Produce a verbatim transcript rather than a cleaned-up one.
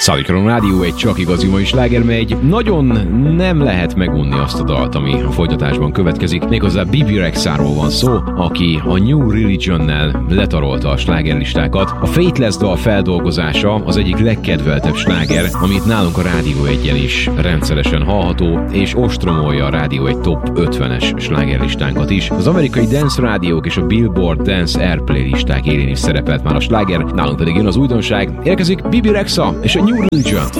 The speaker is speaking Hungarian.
Szalikaron Rádió egy csak igazi mai sláger, mely egy nagyon nem lehet megunni azt a dalt, ami a folytatásban következik. Méghozzá Bebe Rexháról van szó, aki a New Religionnel letarolta a slágerlistákat. A Faithless dal feldolgozása az egyik legkedveltebb sláger, amit nálunk a Rádió egyen is rendszeresen hallható, és ostromolja a Rádió egy top ötvenes slágerlistánkat is. Az amerikai dance rádiók és a Billboard Dance Airplay listák élén is szerepelt már a sláger, nálunk pedig jön az újdonság. Érkezik Bebe Rexha és a New Religion.